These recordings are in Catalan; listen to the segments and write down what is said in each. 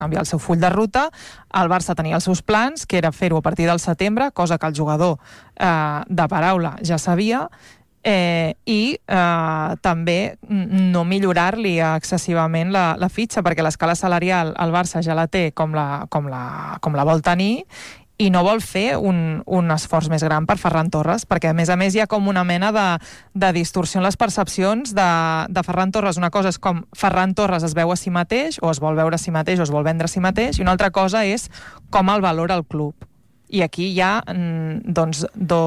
canviar el seu full de ruta. El Barça tenia els seus plans, que era fer-ho a partir del setembre, cosa que el jugador de paraula ja sabia, i també no millorar-li excessivament la fitxa, perquè l'escala salarial el Barça ja la té com la vol tenir, i no vol fer un esforç més gran per Ferran Torres, perquè a més hi ha com una mena de distorsió en les percepcions de Ferran Torres. Una cosa és com Ferran Torres es veu a si mateix, o es vol veure a si mateix, o es vol vendre a si mateix, i una altra cosa és com el valora el club. I aquí hi ha dos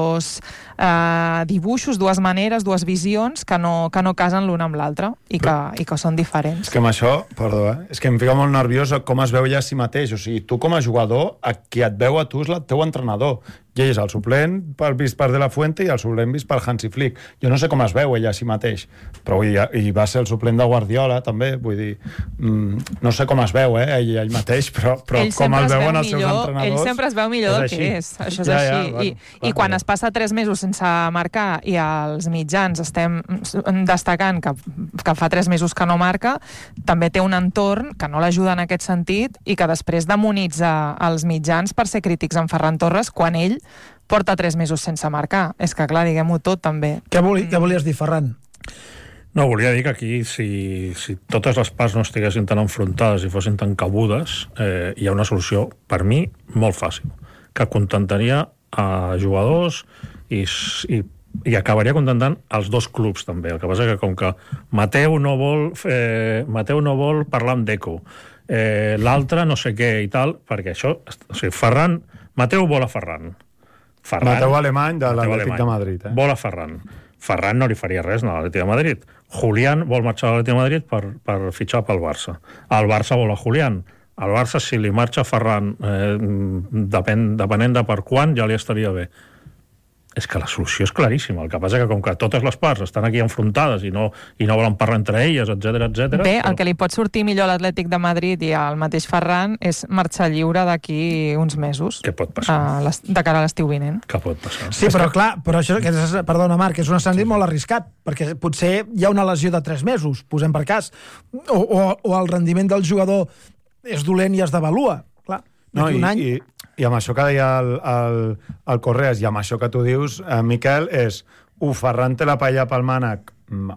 dibuixos, dues maneres, dues visions que no casen l'una amb l'altra i que són diferents. És que amb això, perdó, és que em fica molt nerviós com es veu ella a si mateix. O sigui, tu com a jugador, qui et veu a tu és el teu entrenador. I ell és el suplent vist per De La Fuente i el suplent vist per Hansi Flick. Jo no sé com es veu ella a si mateix, però i va ser el suplent de Guardiola, també, vull dir, no sé com es veu, ell mateix, però com el veuen els seus entrenadors... Ell sempre es veu millor del que és, això és així. I quan es passa 3 mesos sense marcar i els mitjans estem destacant que fa 3 mesos que no marca, també té un entorn que no l'ajuda en aquest sentit i que després demonitza els mitjans per ser crítics amb Ferran Torres quan ell porta 3 mesos sense marcar. És que, clar, diguem-ho tot, també. Què volies dir, Ferran? No, volia dir que aquí, si totes les parts no estiguessin tan enfrontades i fossin tan cabudes, hi ha una solució, per mi, molt fàcil, que contentaria a jugadors i acabaria contentant els dos clubs, també. El que passa que, com que Mateu no vol parlar amb Deco, l'altre no sé què i tal, perquè això... O sigui, Mateu vol a Ferran. Mateu alemany de l'Atlètic de Madrid. Vol a Ferran. Ferran no li faria res a l'Atlètic de Madrid. Julián vol marxar a l'Atlètic de Madrid per fitxar pel Barça. El Barça vol a Julián. Al Barça, si li marxa Ferran, depenent de per quan, ja li estaria bé. És que la solució és claríssima. El que passa que com que totes les parts estan aquí enfrontades i no volen parlar entre elles, etc. Bé, el que li pot sortir millor a l'Atlètic de Madrid i al mateix Ferran és marxar lliure d'aquí uns mesos. Què pot passar? De cara a l'estiu vinent. Què pot passar? Sí, però clar, això, perdona, Marc, és un escenari molt arriscat, perquè potser hi ha una lesió de 3 mesos, posem per cas, o el rendiment del jugador és dolent i es devalua. Clar, d'aquí un any... I amb això que deia el Correas i amb això que tu dius, Miquel, és Ferran té la paella pel mànec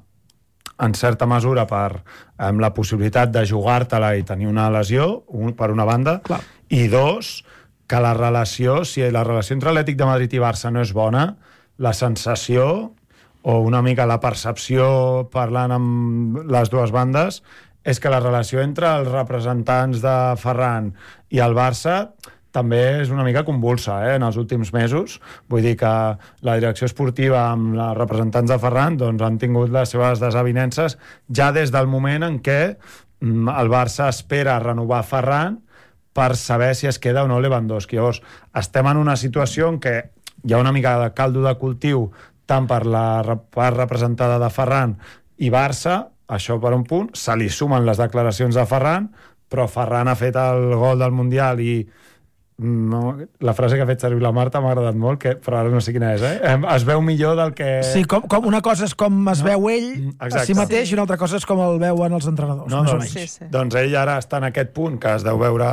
en certa mesura per la possibilitat de jugar-te-la i tenir una lesió, per una banda, clar. I 2, que la relació, si la relació entre Atlètic de Madrid i Barça no és bona, la sensació o una mica la percepció parlant amb les dues bandes és que la relació entre els representants de Ferran i el Barça també és una mica convulsa en els últims mesos. Vull dir que la direcció esportiva amb els representants de Ferran doncs, han tingut les seves desavinences ja des del moment en què el Barça espera renovar Ferran per saber si es queda o no Lewandowski. Llavors, estem en una situació en què hi ha una mica de caldo de cultiu tant per la part representada de Ferran i Barça, això per un punt, se li sumen les declaracions de Ferran, però Ferran ha fet el gol del Mundial i no, la frase que ha fet servir la Marta m'ha agradat molt, però ara no sé quina és, es veu millor del que... Sí, com una cosa és com es veu ell a si mateix, i una altra cosa és com el veuen els entrenadors. No, doncs ell ara està en aquest punt que es deu veure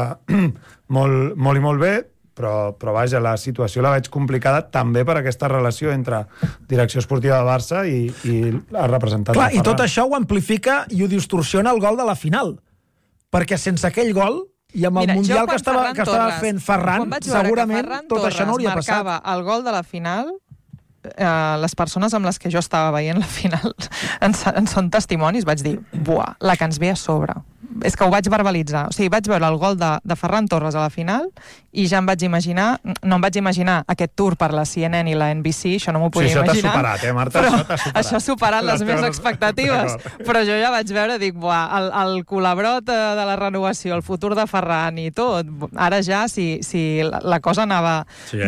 molt i molt bé, però vaja, la situació la veig complicada també per aquesta relació entre direcció esportiva de Barça i el representant de Ferran. I tot això ho amplifica i ho distorsiona el gol de la final, perquè sense aquell gol i amb el Mundial que estava fent Ferran, segurament tot això no hauria passat. Marcava el gol de la final, les persones amb les que jo estava veient la final en són testimonis, vaig dir, buah, la que ens ve a sobre. És que ho vaig verbalitzar. O sigui, vaig veure el gol de Ferran Torres a la final i ja em vaig imaginar, no em vaig imaginar aquest tour per la CNN i la NBC, això no m'ho podia imaginar. Això t'ha superat, Marta? Això ha superat les meves expectatives. Però jo ja vaig veure, dic, buah, el colabrot de la renovació, el futur de Ferran i tot, ara ja, si la cosa anava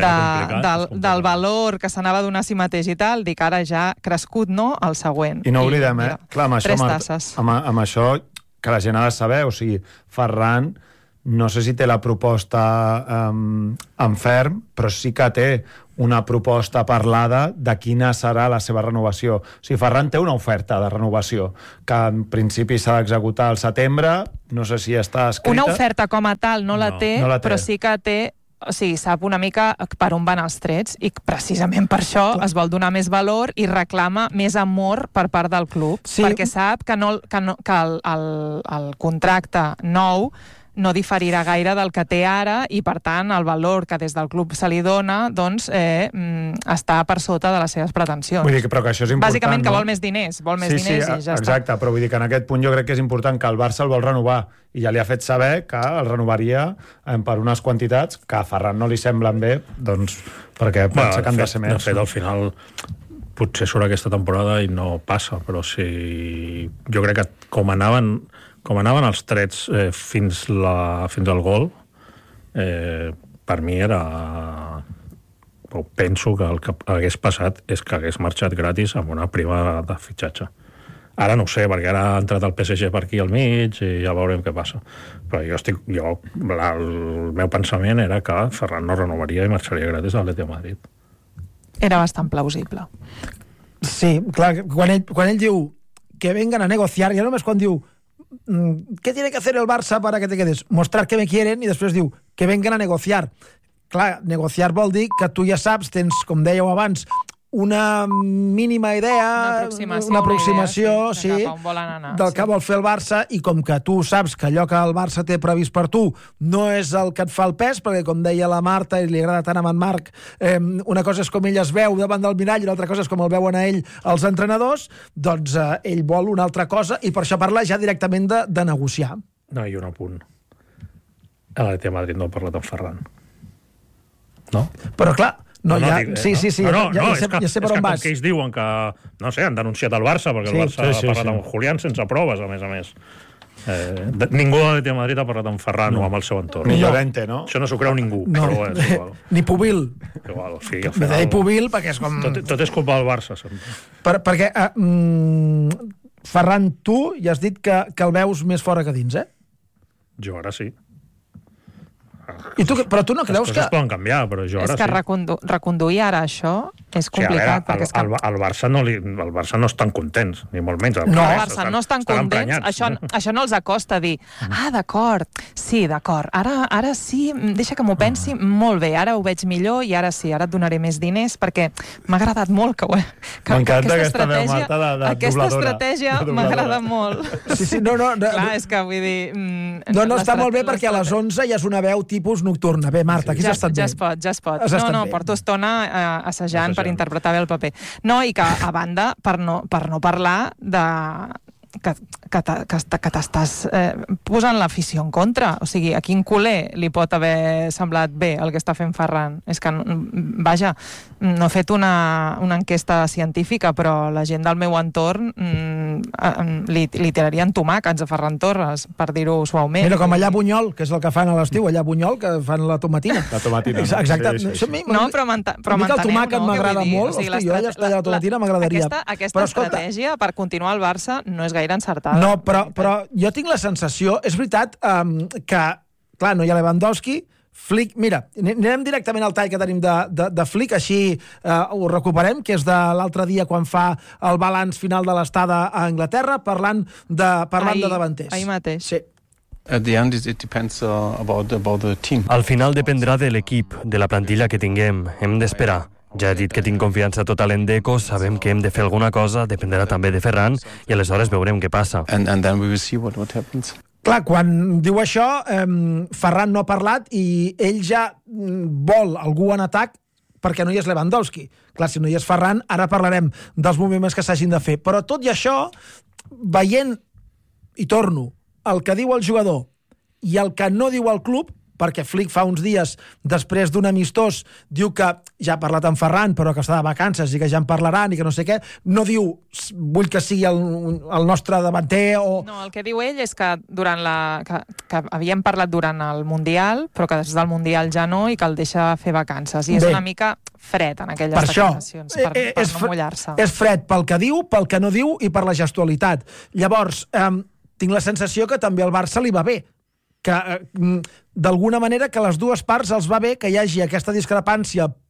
del valor que s'anava a donar a si mateix i tal, dic, ara ja crescut, no? El següent. I no oblidem, clar, amb això, 3 tasses. Amb això que la gent ha de saber, o sigui, Ferran no sé si té la proposta en ferm, però sí que té una proposta parlada de quina serà la seva renovació. O sigui, Ferran té una oferta de renovació que en principi s'ha d'executar al setembre, no sé si està escrita. Una oferta com a tal no la té, no la té. però sí que té... O sigui, sap una mica per on van els trets i precisament per això es vol donar més valor i reclama més amor per part del club, perquè sap que el contracte nou no diferirà gaire del que té ara i, per tant, el valor que des del club se li dona doncs, està per sota de les seves pretensions. Vull dir que, però que això és important, bàsicament que no? vol més diners, i ja està. Exacte, però vull dir que en aquest punt jo crec que és important que el Barça el vol renovar i ja li ha fet saber que el renovaria per unes quantitats que a Ferran no li semblen bé, doncs, perquè pensa que han de ser més. De fet, al final potser surt aquesta temporada i no passa, però sí... Jo crec que com anaven els trets fins al gol, per mi era... Penso que el que hagués passat és que hagués marxat gratis amb una prima de fitxatge. Ara no ho sé, perquè ara ha entrat el PSG per aquí al mig i ja veurem què passa. Però el meu pensament era que Ferran no renovaria i marxaria gratis a l'Atlètic de Madrid. Era bastant plausible. Sí, clar, quan ell diu que vengan a negociar, ja només quan diu ¿qué tiene que hacer el Barça para que te quedes? Mostrar que me quieren, i després diu que vengan a negociar. Clar, negociar vol dir que tu ja saps, tens, com dèieu abans, una mínima idea, una aproximació sí, del que vol fer el Barça, i com que tu saps que allò que el Barça té previst per tu no és el que et fa el pes, perquè com deia la Marta, i li agrada tant a en Marc, una cosa és com ell es veu davant del mirall i l'altra cosa és com el veuen a ell els entrenadors, doncs ell vol una altra cosa i per això parla ja directament de negociar. No, i un apunt. L'Atlètic de Madrid no ha parlat amb Ferran. No? Però clar, ja sé per on vas. És que ells diuen que, no sé, han denunciat el Barça, perquè el Barça ha parlat amb Julián sense proves, a més. Ningú de l'Atlètic de Madrid ha parlat amb Ferran o amb el seu entorn. Ni Llorente, no? Això no s'ho creu ningú, però és igual. Ni Pubil. Igual, o sigui, al final... Pubil, perquè és com... Tot és culpa del Barça, sempre. Perquè, Ferran, tu ja has dit que el veus més fora que dins, Jo ara sí. Però tu no creus que... Les coses poden canviar, però jo ara sí. És que reconduir ara això és complicat. El Barça no estan contents, ni molt menys. El Barça no estan contents. Això no els acosta dir d'acord, sí, d'acord, ara sí, deixa que m'ho pensi molt bé, ara ho veig millor i ara sí, ara et donaré més diners, perquè m'ha agradat molt que m'encanta aquesta veu, Marta, de aquesta estratègia m'agrada molt. Sí, no. Clar, és que vull dir... No, està molt bé perquè a les 11 ja és una veu tipus nocturna. Bé, Marta, aquí s'ha estat bé. Ja es pot. No, porto estona assajant per interpretar bé el paper. No, i que, a banda, per no parlar de... que t'estàs posant l'afició en contra. O sigui, a quin culer li pot haver semblat bé el que està fent Ferran? És que, vaja, no he fet una enquesta científica, però la gent del meu entorn li tirarien tomàquets a Ferran Torres, per dir-ho suaument. Mira, com allà a Bunyol, que és el que fan a l'estiu, allà a Bunyol, que fan la tomatina. La tomatina. Exacte. No, però m'enteneu, el tomàquet m'agrada molt. Hosti, jo allà a la tomatina m'agradaria. Aquesta estratègia per continuar al Barça no és gaire encertada. No, però jo tinc la sensació, és veritat que, clar, no hi ha Lewandowski, Flick, mira, anirem directament al tall que tenim de Flick, així ho recuperem, que és de l'altre dia quan fa el balanç final de l'estada a Anglaterra, parlant de davanters. Ahir mateix. Sí. At the end, it depends about the team. Al final dependrà de l'equip, de la plantilla que tinguem. Hem d'esperar. Ja he dit que tinc confiança total en Deco, sabem que hem de fer alguna cosa, dependrà també de Ferran, i aleshores veurem què passa. And then we will see what happens. Clar, quan diu això, Ferran no ha parlat i ell ja vol algú en atac perquè no hi és Lewandowski. Clar, si no hi és Ferran, ara parlarem dels moviments que s'hagin de fer. Però tot i això, veient, i torno, el que diu el jugador i el que no diu el club, perquè Flick fa uns dies, després d'un amistós, diu que ja ha parlat amb Ferran, però que està de vacances i que ja en parlaran i que no sé què, no diu vull que sigui el nostre davanter o... No, el que diu ell és que que havíem parlat durant el Mundial, però que des del Mundial ja no, i que el deixa fer vacances. I és una mica fred en aquelles declaracions, per no mullar-se. És fred pel que diu, pel que no diu i per la gestualitat. Llavors, tinc la sensació que també al Barça li va bé, que d'alguna manera que les dues parts els va bé que hi hagi aquesta discrepància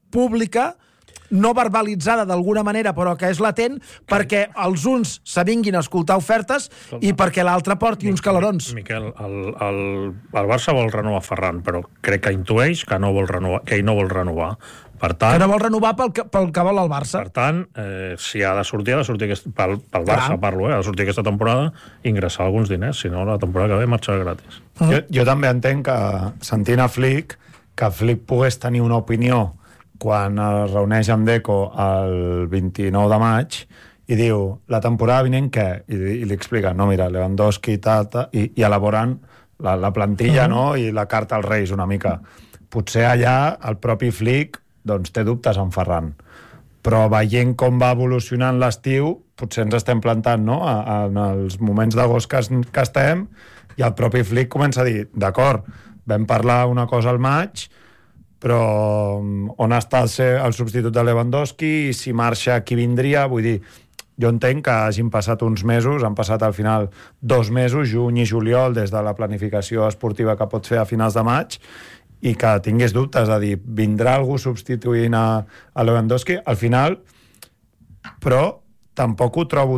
pública, no verbalitzada d'alguna manera, però que és latent, perquè els uns s'avinguin a escoltar ofertes i perquè l'altre porti uns calarons. Miquel, el Barça vol renovar Ferran, però crec que intueix que no vol renovar, que ell no vol renovar. Per tant, que no vol renovar pel que vol el Barça. Per tant, si ha de sortir pel Barça, parlo, ha de sortir aquesta temporada i ingressar alguns diners, si no la temporada que ve marxarà gratis. Jo també entenc que, sentint a Flick, que Flick pogués tenir una opinió quan es reuneix amb Deco el 29 de maig i diu, la temporada vinent què? I li explica, no, mira, Lewandowski i elaborant la plantilla, no? I la carta als Reis una mica. Potser allà el propi Flick doncs, té dubtes en Ferran, però veient com va evolucionant l'estiu potser ens estem plantant, no? En els moments d'agost que estem, i el propi Flick comença a dir, d'acord, vam parlar una cosa al maig, però on està el substitut de Lewandowski i si marxa qui vindria? Vull dir, jo entenc que hagin passat uns mesos, han passat al final 2 mesos, juny i juliol, des de la planificació esportiva que pot fer a finals de maig, i que tingués dubtes de dir, vindrà algú substituint a Lewandowski? Al final, però tampoc ho trobo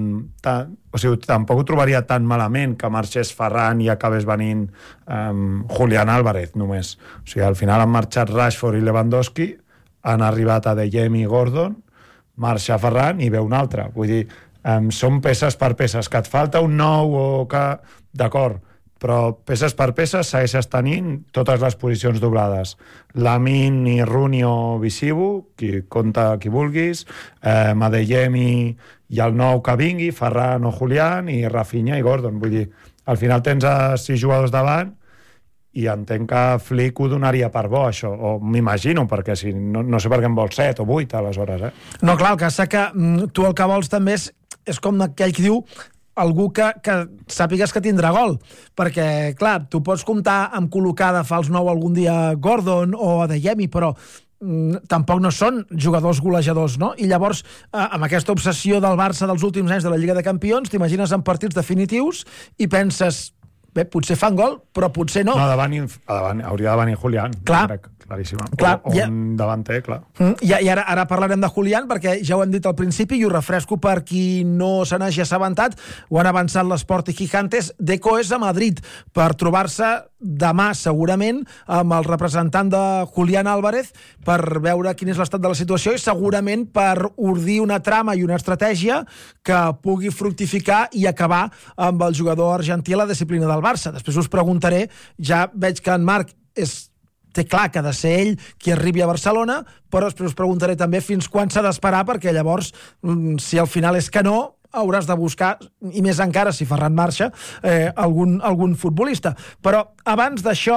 tampoc ho trobaria tan malament que marxés Ferran i acabés venint Julián Álvarez només. O sigui, al final han marxat Rashford i Lewandowski, han arribat a De Jong i Gordon, marxa Ferran i ve un altre. Vull dir, són peces per peces. Que et falta un nou o que... D'acord, però peces per peces segueixes tenint totes les posicions doblades. Lamin i Rooney o Visibu, qui compta qui vulguis, Adeyemi i el nou que vingui, Ferran o Julián, i Rafinha i Gordon. Vull dir, al final tens 6 jugadors davant i entenc que Flick ho donaria per bo, això, o m'imagino, perquè si no sé per què en vol 7 o 8, aleshores, No, clar, el que és que tu el que vols també és com aquell que diu algú que sàpigues que tindrà gol, perquè, clar, tu pots comptar amb col·locar de fals nou algun dia Gordon o Adeyemi, però tampoc no són jugadors golejadors, no? I llavors, amb aquesta obsessió del Barça dels últims anys de la Lliga de Campions, t'imagines en partits definitius i penses, bé, potser fan gol, però potser no. No, hauria de venir Julián. Clar. Claríssima. Clar, o un davanter, clar. I ara parlarem de Julián, perquè ja ho hem dit al principi i ho refresco per qui no se n'hagi assabentat. Ho han avançat l'Esport i Gigantes. Deco és a Madrid per trobar-se demà, segurament, amb el representant de Julián Álvarez per veure quin és l'estat de la situació i segurament per ordir una trama i una estratègia que pugui fructificar i acabar amb el jugador argentí a la disciplina del Barça. Després us preguntaré, ja veig que en Marc té clar que ha de ser ell qui arribi a Barcelona, però després us preguntaré també fins quan s'ha d'esperar, perquè llavors, si al final és que no, hauràs de buscar, i més encara si Ferran marxa, algun futbolista. Però abans d'això,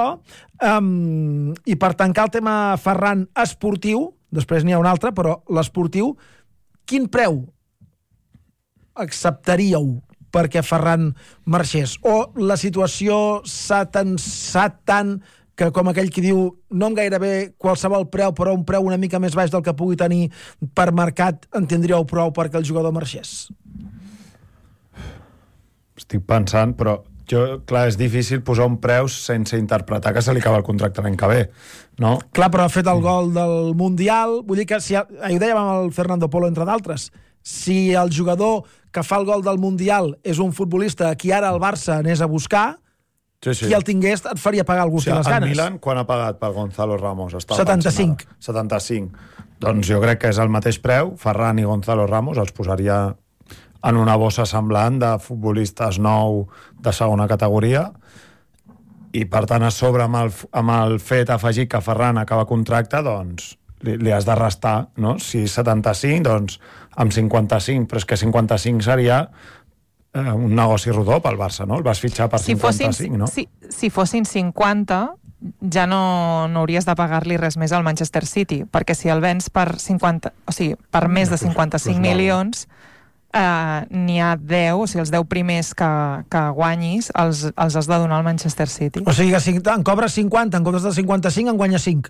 i per tancar el tema Ferran esportiu, després n'hi ha un altre, però l'esportiu, quin preu acceptaríeu perquè Ferran marxés? O la situació s'ha tensat tant que, com aquell que diu, no amb gairebé qualsevol preu, però un preu una mica més baix del que pugui tenir per mercat, en tindríeu prou perquè el jugador marxés? Estic pensant, però clar, és difícil posar un preu sense interpretar que se li acaba el contracte l'any que ve, no? Clar, però ha fet el gol del Mundial, vull dir que, ho dèiem amb el Fernando Polo, entre d'altres, si el jugador que fa el gol del Mundial és un futbolista a qui ara el Barça anés a buscar, qui el tingués et faria pagar el gust i les ganes. El Milan, quan ha pagat per Gonzalo Ramos? 75. 75. Doncs jo crec que és el mateix preu. Ferran i Gonzalo Ramos els posaria en una bossa semblant de futbolistes nou de segona categoria, i per tant a sobre amb el fet afegit que Ferran acaba contracte, doncs li has de restar, no? Si 75, doncs amb 55, però és que 55 seria un negoci rodó pel Barça, no? El vas fitxar per 55, no? Si fossin 50, ja no hauries de pagar-li res més al Manchester City, perquè si el vens per 50, o sigui, per més de 55 milions, n'hi ha 10, o sigui, els 10 primers que guanyis els has de donar al Manchester City. O sigui que si en cobres 50, en comptes de 55, en guanyes 5.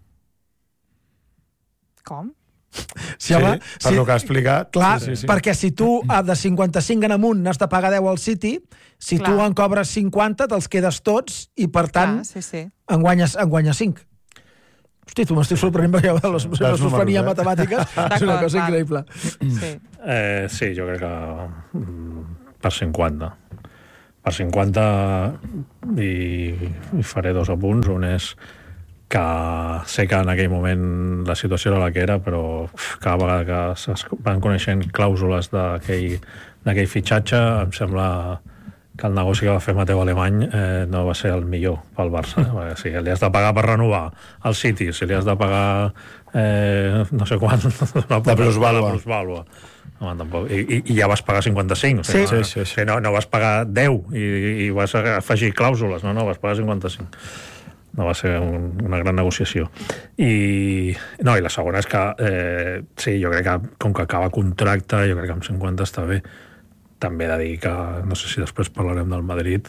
Com? Sí, per el que ha explicat. Clar, perquè si tu de 55 en amunt n'has de pagar 10 al City, si tu en cobres 50 te'ls quedes tots i per tant en guanyes 5. Hosti, tu m'estic sorprenent perquè les sorprenia matemàtiques. És una cosa increïble. Sí, jo crec que per 50. Per 50 i faré 2 apunts. Un és que sé que en aquell moment la situació era la que era, però cada vegada que es van coneixent clàusules d'aquell fitxatge, em sembla que el negoci que va fer Mateu Alemany no va ser el millor pel Barça. Si li has de pagar per renovar el City, si li has de pagar no sé quant de plusvàlua. I ja vas pagar 55. Sí. No vas pagar 10 i vas afegir clàusules, no, vas pagar 55. No va ser una gran negociació. I la segona és que sí, jo crec que com que acaba contracte, jo crec que amb 50 està bé. També he de dir que, no sé si després parlarem del Madrid,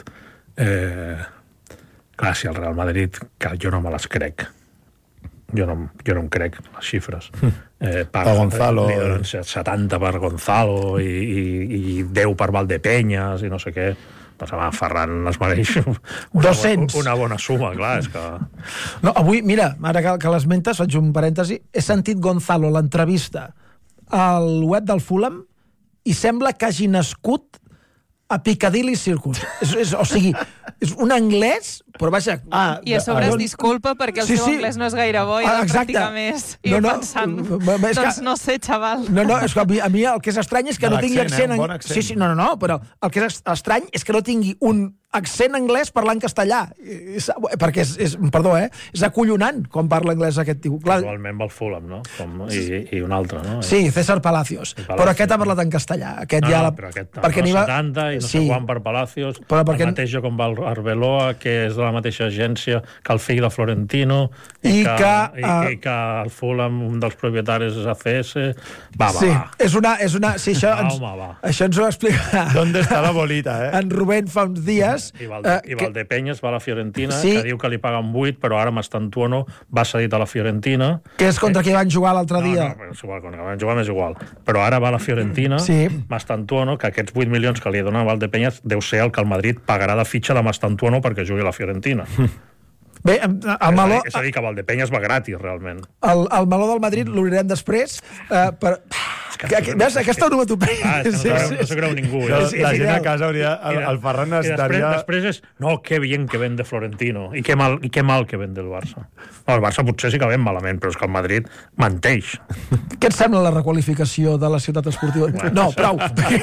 clar, si el Real Madrid, que jo no me les crec, jo no em crec les xifres. Per Gonzalo. Li donen 70 per Gonzalo i 10 per Valdepeñas i no sé què. Doncs Ferran es mereix una bona suma, clar, és que... No, avui, mira, ara que l'esmentes, faig un parèntesi, he sentit Gonzalo l'entrevista al web del Fulham i sembla que hagi nascut a Piccadilly Circus. O sigui, és un anglès, però vaja... I a sobre es disculpa perquè el seu anglès no és gaire bo i ha de practicar més. I pensant, doncs no sé, xaval. No, és que a mi el que és estrany és que no tingui accent... Bon accent. Sí, no, però el que és estrany és que no tingui un accent anglès parlant castellà. Perquè és acollonant com parla anglès aquest tio. Igualment va al Fulham, no? I un altre, no? Sí, César Palacios. Però aquest ha parlat en castellà. Però aquest perquè 70 i no sé quan per Palacios. El mateix jo com va al Arbeloa, que és de la mateixa agència que el fill de Florentino i que el Fulham, un dels propietaris és ACS. Va. És una... Sí, això ens ho explica... ¿Dónde está la bolita, En Rubén fa uns dies. I Valdepeñas va a la Fiorentina, que diu que li paguen 8, però ara Mastantuono va cedit a la Fiorentina. Que és contra qui van jugar l'altre dia. No, és igual, contra qui van jugar m'és igual. Però ara va a la Fiorentina, Mastantuono, que aquests 8 milions que li dona Valdepeñas deu ser el que el Madrid pagarà de fitxa de Mastantuono perquè jugui a la Fiorentina. Bé, el meló... És a dir, que Valdepeñas va gratis, realment. El meló del Madrid l'obrirem després, però... Veus, aquesta onomatopeia... No s'ho creu ningú. La gent a casa hauria... El Ferran estaria... Després és... No, que bien que vende Florentino. I que mal que vende el Barça. El Barça potser sí que ven malament, però és que el Madrid menteix. Què et sembla la requalificació de la ciutat esportiva? No, prou.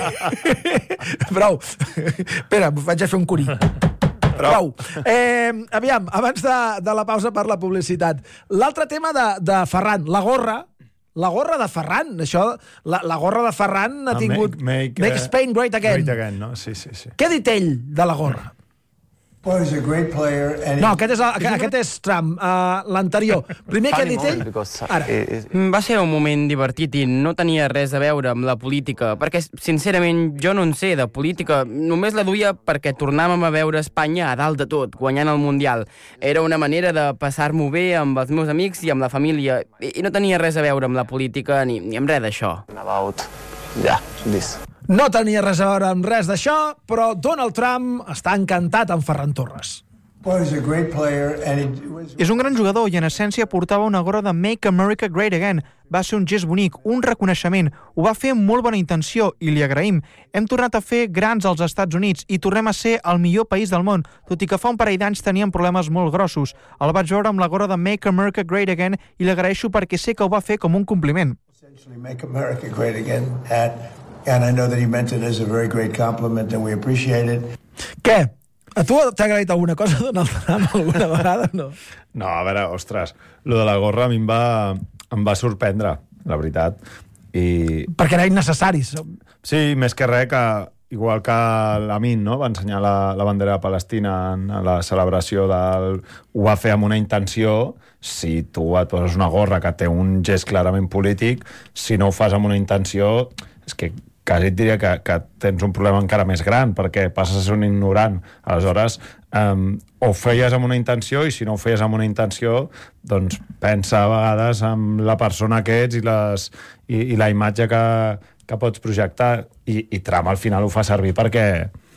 Prou. Espera, vaig a fer un curí. Prou. Aviam, abans de la pausa per la publicitat. L'altre tema de Ferran, la gorra de Ferran, això, la gorra de Ferran ha tingut... Make Spain Great Again. Great Again, no? Sí. Què ha dit ell de la gorra? No, aquest és Trump, l'anterior. Primer que ha dit ell... Va ser un moment divertit i no tenia res a veure amb la política, perquè, sincerament, jo no en sé de política. Només la duia perquè tornàvem a veure Espanya a dalt de tot, guanyant el Mundial. Era una manera de passar-m'ho bé amb els meus amics i amb la família, i no tenia res a veure amb la política ni amb res d'això. No tenia res a veure amb res d'això, però Donald Trump està encantat amb Ferran Torres. És un gran jugador i en essència portava una gorra de Make America Great Again. Va ser un gest bonic, un reconeixement. Ho va fer amb molt bona intenció i li agraïm. Hem tornat a fer grans als Estats Units i tornem a ser el millor país del món, tot i que fa un parell d'anys teníem problemes molt grossos. El vaig veure amb la gorra de Make America Great Again i l'agraeixo perquè sé que ho va fer com un compliment. Make America Great Again and I know that he meant it as a very great compliment and we appreciate it. Què? A tu t'ha agraït alguna cosa Donald Trump alguna vegada, no? No, a veure, ostres, lo de la gorra a mi em va sorprendre, la veritat. Perquè era innecessari. Sí, més que res que, igual que l'Amin, no?, va ensenyar la bandera de Palestina en la celebració ho va fer amb una intenció. Si tu et poses una gorra que té un gest clarament polític, si no ho fas amb una intenció, és que quasi et diria que tens un problema encara més gran, perquè passes a ser un ignorant. Aleshores, o ho feies amb una intenció, i si no ho feies amb una intenció, doncs pensa a vegades en la persona que ets i la imatge que pots projectar. I Trump al final ho fa servir perquè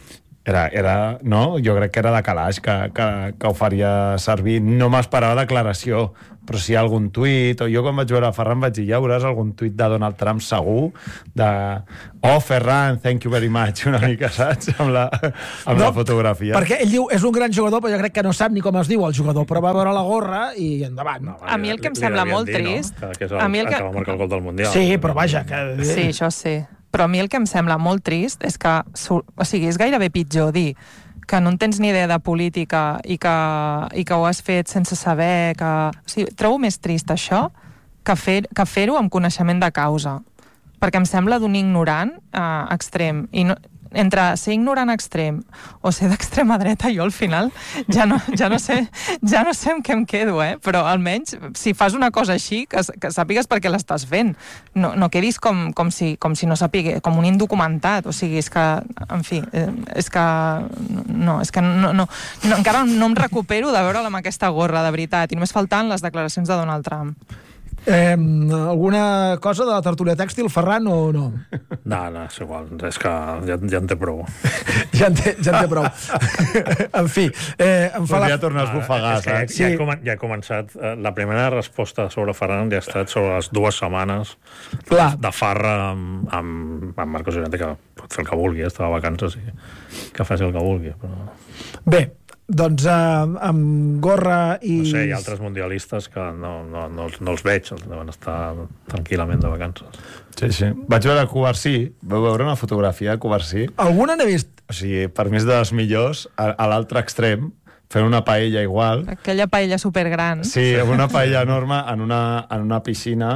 no? Jo crec que era de calaix que ho faria servir. No m'esperava declaració, però si hi ha algun tuit, o jo quan vaig veure Ferran vaig dir, ja veuràs algun tuit de Donald Trump segur, de Ferran, thank you very much, una mica, saps? Amb la fotografia. Perquè ell diu, és un gran jugador, però jo crec que no sap ni com es diu el jugador, però va veure la gorra i endavant. A mi el que em sembla molt trist... Que és el que va marcar el gol del Mundial. Sí, però vaja... Sí, això sí. Però a mi el que em sembla molt trist és que, és gairebé pitjor dir que no en tens ni idea de política i que ho has fet sense saber, trobo més trist això que fer-ho amb coneixement de causa, perquè em sembla d'un ignorant extrem, i no, entre ser ignorant extrem o ser d'extrema dreta, jo al final ja no sé en què em quedo, però almenys si fas una cosa així, que sàpigues per què l'estàs fent, no quedis com si no sapigués, com un indocumentat, o sigui, és que, en fi, encara no em recupero de veure'l amb aquesta gorra, de veritat, i només faltant les declaracions de Donald Trump. Alguna cosa de la tertúlia tèxtil, Ferran, o no? No, és igual, és que ja en té prou. Ja en té prou. En fi, podria tornar a esbufegar, saps? Ja ha començat. La primera resposta sobre Ferran ja ha estat sobre les 2 setmanes de farra amb Marcos Llorente, que pot fer el que vulgui, estava a vacances, que faci el que vulgui. Però... Bé, doncs amb gorra i... No sé, hi ha altres mundialistes que no els veig, els deuen estar tranquil·lament de vacances. Sí. Vaig veure Covarsí, vau veure una fotografia de Covarsí? Alguna n'he vist. O sigui, per mi és de les millors, a l'altre extrem, fent una paella igual. Aquella paella supergran. Sí, una paella enorme en una piscina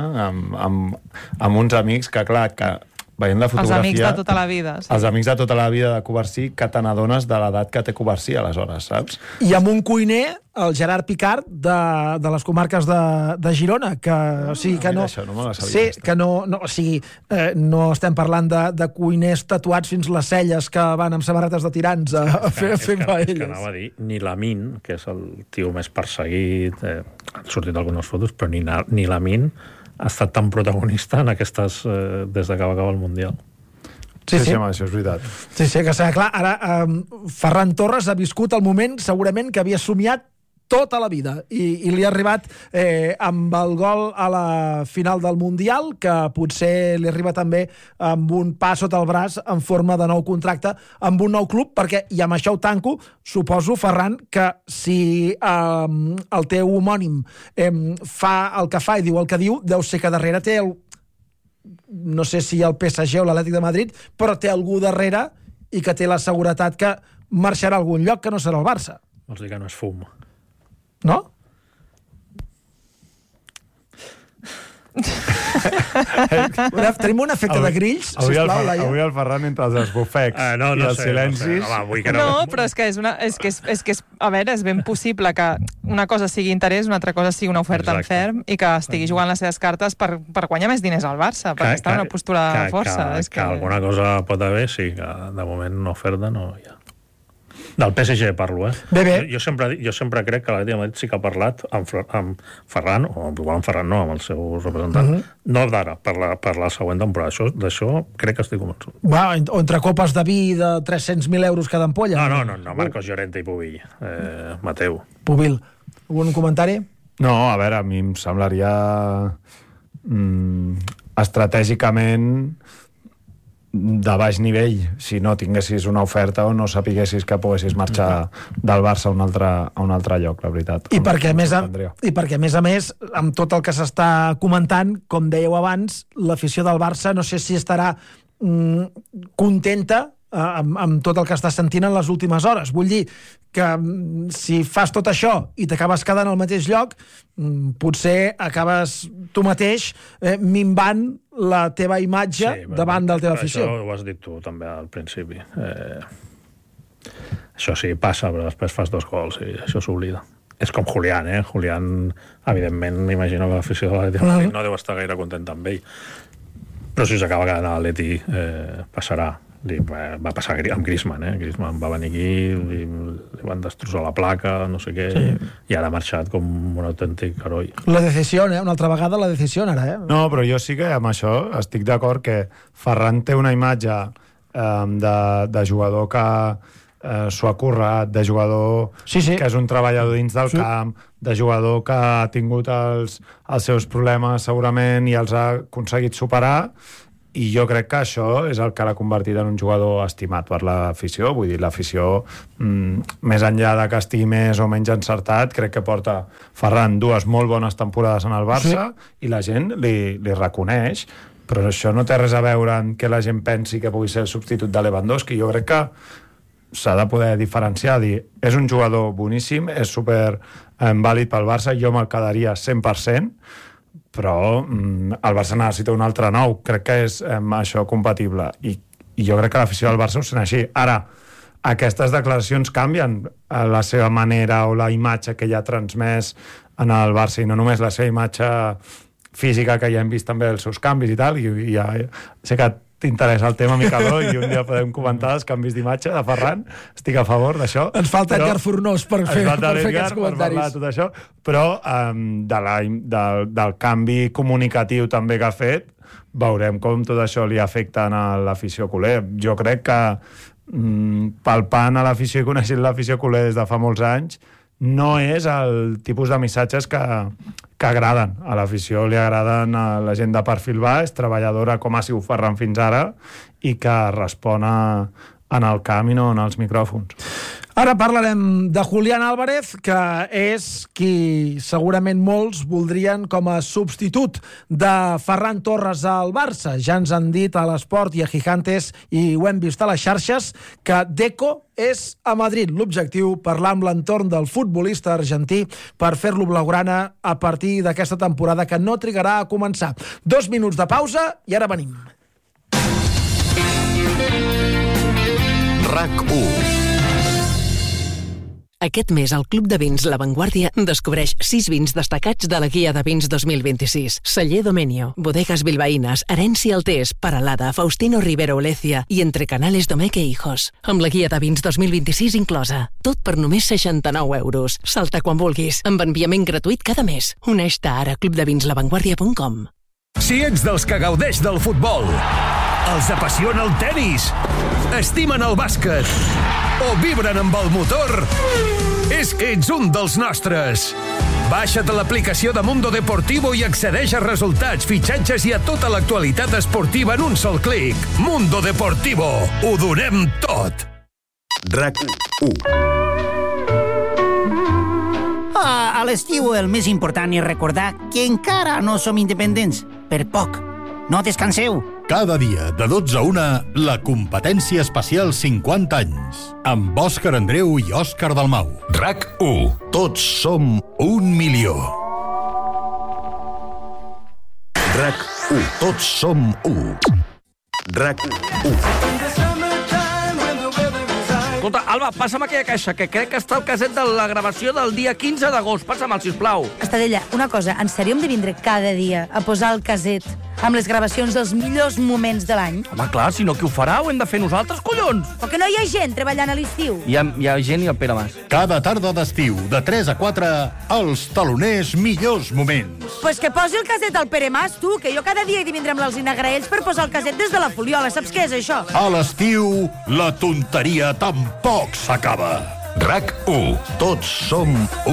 amb uns amics que, clar, que veient la fotografia... Els amics de tota la vida. Sí. Els amics de tota la vida de Covarsí, que te n'adones de l'edat que té Covarsí, aleshores, saps? I amb un cuiner, el Gerard Picard, de les comarques de Girona, que, o sigui, que no... Això, no me la sabia. Sí, que no, o sigui, no estem parlant de cuiners tatuats fins les celles que van amb samarretes de tirants a fer paelles. És que anava a dir, ni Lamin, que és el tio més perseguit, han sortit algunes fotos, però ni Lamin ha estat tan protagonista en aquestes des que va acabar el Mundial. Sí, home, això és veritat. Sí, que serà clar. Ara, Ferran Torres ha viscut el moment, segurament, que havia somiat tota la vida, i li ha arribat amb el gol a la final del Mundial, que potser li arriba també amb un pas sota el braç en forma de nou contracte amb un nou club, perquè, i amb això ho tanco, suposo, Ferran, que si el teu homònim fa el que fa i diu el que diu, deu ser que darrere té no sé si el PSG o l'Atlètic de Madrid, però té algú darrere i que té la seguretat que marxarà a algun lloc que no serà el Barça. Vols dir que no és fum. No? Tenim un efecte de grills, sisplau, Laia. Avui el Ferran entre els esbufecs i els silencis. No, però és que a veure, és ben possible que una cosa sigui interès, una altra cosa sigui una oferta en ferm i que estigui jugant les seves cartes per guanyar més diners al Barça, perquè està en una postura de força. Que alguna cosa pot haver, sí, que de moment una oferta no hi ha. Del PSG parlo, Bé. Jo sempre crec que l'Atlètic de Madrid sí que ha parlat amb Ferran, o amb Ferran no, amb el seu representant, no d'ara, per la següent temporada. D'això crec que estic convençut. O entre copes de vi de 300.000 euros cada ampolla? No, Marcos Llorente i Pubill. Mateu. Pubill. Algun comentari? No, a veure, a mi em semblaria estratègicament de baix nivell, si no tinguessis una oferta o no sapiguessis que poguessis marxar del Barça a un altre lloc, la veritat. I perquè, a més a més, amb tot el que s'està comentant, com dèieu abans, l'afició del Barça no sé si estarà contenta amb tot el que està sentint en les últimes hores. Vull dir que si fas tot això i t'acabes quedant al mateix lloc, potser acabes tu mateix minvant la teva imatge davant de la teva afició. Això ho has dit tu també al principi. Això sí, passa, però després fas 2 gols i això s'oblida. És com Julián, Julián, evidentment, m'imagino que l'afició de l'Atlètic de Madrid no deu estar gaire content amb ell. Però si s'acaba quedant a l'Atleti, passarà. Va passar amb Griezmann, Griezmann va venir aquí, li van destrossar la placa, no sé què, i ara ha marxat com un autèntic heroi. La decisió, una altra vegada la decisió ara, No, però jo sí que amb això estic d'acord que Ferran té una imatge de jugador que s'ho ha currat, de jugador que és un treballador dins del camp, de jugador que ha tingut els seus problemes segurament i els ha aconseguit superar, i jo crec que això és el que l'ha convertit en un jugador estimat per l'afició. Vull dir, l'afició, més enllà de que estigui més o menys encertat, crec que porta Ferran 2 molt bones temporades en el Barça i la gent li reconeix, però això no té res a veure amb que la gent pensi que pugui ser el substitut de Lewandowski. Jo crec que s'ha de poder diferenciar, dir, és un jugador boníssim, és super vàlid pel Barça, jo me'l quedaria 100%, però el Barça necessita un altre nou. Crec que és això compatible, i jo crec que l'afició del Barça ho sent així. Ara, aquestes declaracions canvien la seva manera o la imatge que ja ha transmès en el Barça, i no només la seva imatge física, que ja hem vist també els seus canvis i tal, i ja sé que t'interessa el tema, Micaló, i un dia podem comentar els canvis d'imatge de Ferran. Estic a favor d'això. Ens falta Edgar Fornós per fer aquests comentaris. Per parlar de tot això, però del canvi comunicatiu també que ha fet, veurem com tot això li afecta a l'afició culer. Jo crec que palpant a l'afició i coneixent l'afició culer des de fa molts anys, no és el tipus de missatges que agraden. A l'afició li agraden a la gent de perfil baix, treballadora com ha sigut Ferran fins ara, i que respon en el camp i no en els micròfons. Ara parlarem de Julián Álvarez, que és qui segurament molts voldrien com a substitut de Ferran Torres al Barça. Ja ens han dit a l'Esport i a Gigantes, i ho hem vist a les xarxes, que Deco és a Madrid. L'objectiu, parlar amb l'entorn del futbolista argentí per fer-lo blaugrana a partir d'aquesta temporada, que no trigarà a començar. 2 minuts de pausa i ara venim. RAC1. Aquest mes, el Club de Vins La Vanguardia descobreix 6 vins destacats de la Guia de Vins 2026. Celler Domenio, Bodegas Bilbaínas, Herencia Altés, Paralada, Faustino Rivero Olecia i Entre Canales Domecq e Hijos. Amb la Guia de Vins 2026 inclosa. Tot per només 69 euros. Salta quan vulguis, amb enviament gratuït cada mes. Uneix-te ara a clubdevinslavanguardia.com. Si ets dels que gaudeix del futbol, els apassiona el tenis, estimen el bàsquet o vibren amb el motor, és que ets un dels nostres. Baixa't l'aplicació de Mundo Deportivo i accedeix a resultats, fitxatges i a tota l'actualitat esportiva en un sol clic. Mundo Deportivo. Ho donem tot. RAC1. A l'estiu el més important és recordar que encara no som independents. Per poc. No descanseu. Cada dia, de 12 a 1, la competència especial 50 anys. Amb Òscar Andreu i Òscar Dalmau. RAC1. Tots som 1 milió. RAC1. Tots som 1. RAC1. Escolta, Alba, passa'm aquella caixa, que crec que està el caset de la gravació del dia 15 d'agost. Passa'm-el, sisplau. Estadella, una cosa, en sèrio hem de vindre cada dia a posar el caset amb les gravacions dels millors moments de l'any? Home, clar, si no, qui ho farà? Ho hem de fer nosaltres, collons! O que no hi ha gent treballant a l'estiu? Hi ha gent i el Pere Mas. Cada tarda d'estiu, de 3 a 4, els taloners millors moments. Pues que posi el caset al Pere Mas, tu, que jo cada dia he de vindre amb l'Alzina Graells per posar el caset des de la Foliola. Saps què és això? A l'estiu, la tonteria tampoc s'acaba. RAC1. Tots som